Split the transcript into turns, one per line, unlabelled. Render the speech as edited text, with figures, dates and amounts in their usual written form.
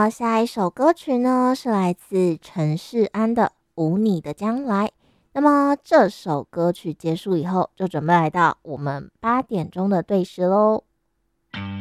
好，下一首歌曲呢是来自陈势安的《无你的将来》。那么这首歌曲结束以后，就准备来到我们8点钟的对时喽。